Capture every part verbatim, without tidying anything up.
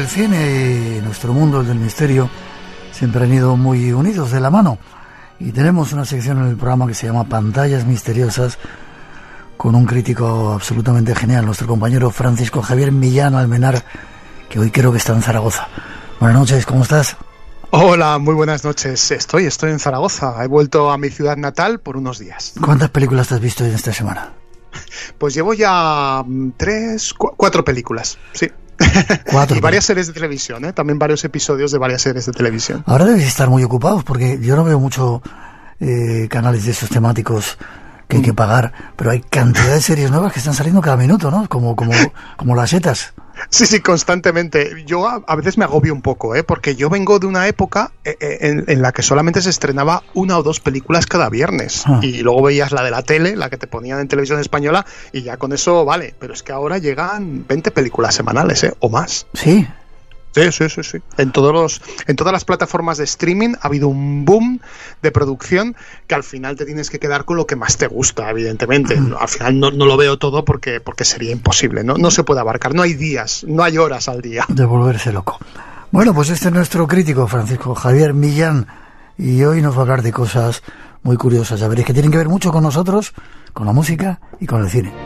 cine y nuestro mundo, el del misterio, siempre han ido muy unidos de la mano. Y tenemos una sección en el programa que se llama Pantallas Misteriosas, con un crítico absolutamente genial, nuestro compañero Francisco Javier Millán Almenar, que hoy creo que está en Zaragoza. Buenas noches, ¿cómo estás? Hola, muy buenas noches. Estoy, estoy en Zaragoza. He vuelto a mi ciudad natal por unos días. ¿Cuántas películas te has visto en esta semana? Pues llevo ya tres, cu- cuatro películas, sí. Cuatro. Y varias series de televisión, ¿eh? También varios episodios de varias series de televisión. Ahora debéis estar muy ocupados, porque yo no veo mucho eh, canales de esos temáticos que hay que pagar, pero hay cantidad de series nuevas que están saliendo cada minuto, ¿no? Como, como, como las setas. Sí, sí, constantemente. Yo a, a veces me agobio un poco, ¿eh? Porque yo vengo de una época eh, en, en la que solamente se estrenaba una o dos películas cada viernes. Ah. Y luego veías la de la tele, la que te ponían en televisión española, y ya con eso vale. Pero es que ahora llegan veinte películas semanales, ¿eh? O más. Sí. Sí, sí, sí, sí. En todos los, en todas las plataformas de streaming ha habido un boom de producción que al final te tienes que quedar con lo que más te gusta, evidentemente. Mm. Al final no, no lo veo todo porque, porque sería imposible, ¿no? No se puede abarcar, no hay días, no hay horas al día. De volverse loco. Bueno, pues este es nuestro crítico, Francisco Javier Millán, y hoy nos va a hablar de cosas muy curiosas, ya veréis, que tienen que ver mucho con nosotros, con la música y con el cine.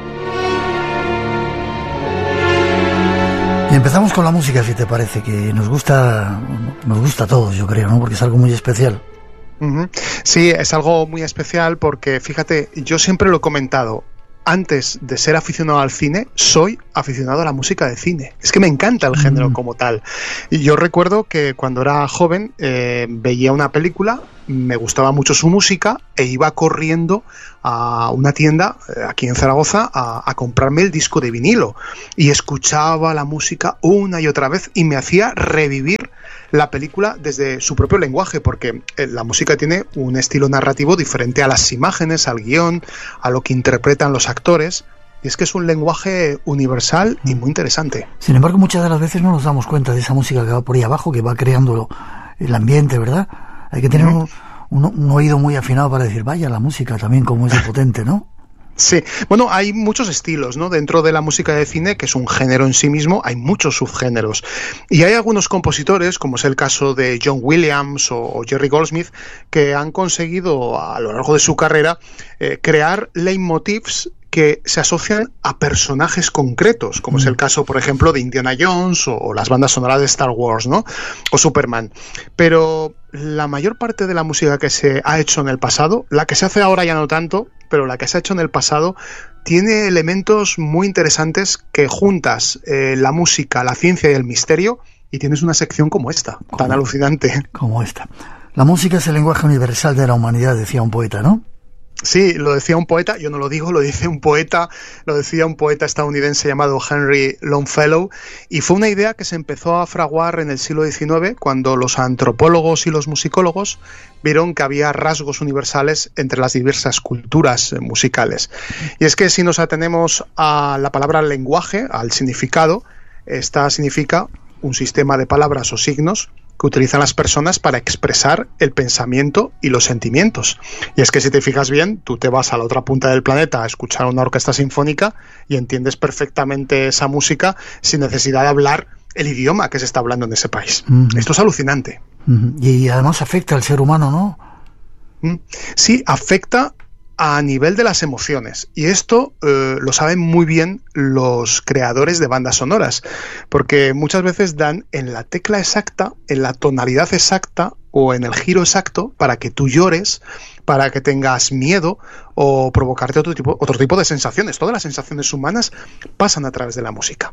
Y empezamos con la música, si te parece, que nos gusta, nos gusta a todos, yo creo, ¿no? Porque es algo muy especial. Uh-huh. Sí, es algo muy especial porque, fíjate, yo siempre lo he comentado, antes de ser aficionado al cine, soy aficionado a la música de cine. Es que me encanta el género mm. como tal. Y yo recuerdo que cuando era joven eh, veía una película, me gustaba mucho su música e iba corriendo a una tienda eh, aquí en Zaragoza a, a comprarme el disco de vinilo. Y escuchaba la música una y otra vez y me hacía revivir la película desde su propio lenguaje, porque la música tiene un estilo narrativo diferente a las imágenes, al guión, a lo que interpretan los actores, y es que es un lenguaje universal y muy interesante. Sin embargo, muchas de las veces no nos damos cuenta de esa música que va por ahí abajo, que va creando el ambiente, ¿verdad? Hay que tener un, un, un oído muy afinado para decir, vaya, la música también como es de potente, ¿no? Sí, bueno, hay muchos estilos, ¿no? Dentro de la música de cine, que es un género en sí mismo, hay muchos subgéneros. Y hay algunos compositores, como es el caso de John Williams o Jerry Goldsmith, que han conseguido a lo largo de su carrera eh, crear leitmotivs que se asocian a personajes concretos, como mm. es el caso, por ejemplo, de Indiana Jones o, o las bandas sonoras de Star Wars, ¿no? O Superman. Pero la mayor parte de la música que se ha hecho en el pasado, la que se hace ahora ya no tanto, pero la que se ha hecho en el pasado, tiene elementos muy interesantes que juntas eh, la música, la ciencia y el misterio, y tienes una sección como esta, como, tan alucinante. Como esta. La música es el lenguaje universal de la humanidad, decía un poeta, ¿no? Sí, lo decía un poeta, yo no lo digo, lo dice un poeta, lo decía un poeta estadounidense llamado Henry Longfellow, y fue una idea que se empezó a fraguar en el siglo diecinueve cuando los antropólogos y los musicólogos vieron que había rasgos universales entre las diversas culturas musicales. Y es que si nos atenemos a la palabra lenguaje, al significado, esta significa un sistema de palabras o signos que utilizan las personas para expresar el pensamiento y los sentimientos. Y es que si te fijas bien, tú te vas a la otra punta del planeta a escuchar una orquesta sinfónica y entiendes perfectamente esa música sin necesidad de hablar el idioma que se está hablando en ese país. Uh-huh. Esto es alucinante. Uh-huh. Y además afecta al ser humano, ¿no? Uh-huh. Sí, afecta a nivel de las emociones, y esto eh, lo saben muy bien los creadores de bandas sonoras, porque muchas veces dan en la tecla exacta, en la tonalidad exacta o en el giro exacto para que tú llores, para que tengas miedo o provocarte otro tipo, otro tipo de sensaciones. Todas las sensaciones humanas pasan a través de la música.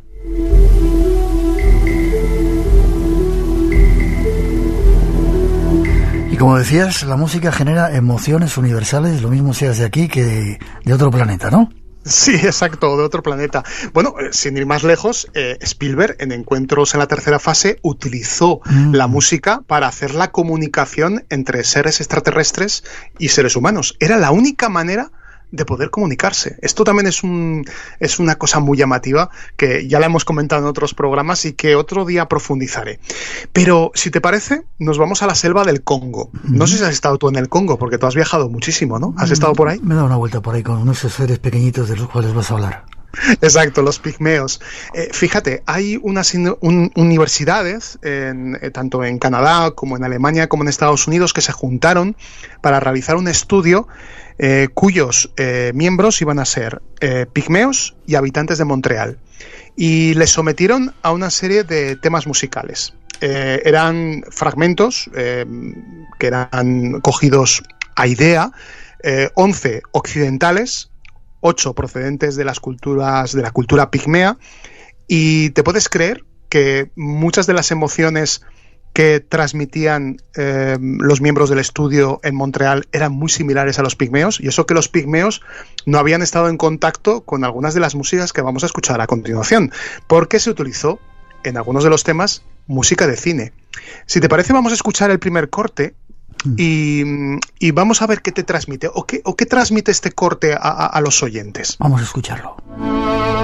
Como decías, la música genera emociones universales, lo mismo seas de aquí que de, de otro planeta, ¿no? Sí, exacto, de otro planeta. Bueno, sin ir más lejos, eh, Spielberg en Encuentros en la tercera fase utilizó mm. la música para hacer la comunicación entre seres extraterrestres y seres humanos. Era la única manera de poder comunicarse. Esto también es un es una cosa muy llamativa que ya la hemos comentado en otros programas y que otro día profundizaré. Pero si te parece, nos vamos a la selva del Congo. No sé si has estado tú en el Congo, porque tú has viajado muchísimo, ¿no? ¿Has estado por ahí? Me he dado una vuelta por ahí con unos seres pequeñitos de los cuales vas a hablar. Exacto, los pigmeos. Eh, fíjate, hay unas un, universidades, en, eh, tanto en Canadá como en Alemania como en Estados Unidos, que se juntaron para realizar un estudio eh, cuyos eh, miembros iban a ser eh, pigmeos y habitantes de Montreal. Y les sometieron a una serie de temas musicales. Eh, eran fragmentos eh, que eran cogidos a idea, eh, once occidentales, ocho procedentes de las culturas de la cultura pigmea, y te puedes creer que muchas de las emociones que transmitían eh, los miembros del estudio en Montreal eran muy similares a los pigmeos, y eso que los pigmeos no habían estado en contacto con algunas de las músicas que vamos a escuchar a continuación, porque se utilizó en algunos de los temas música de cine. Si te parece, vamos a escuchar el primer corte y, y vamos a ver qué te transmite o qué, o qué transmite este corte a, a, a los oyentes. Vamos a escucharlo.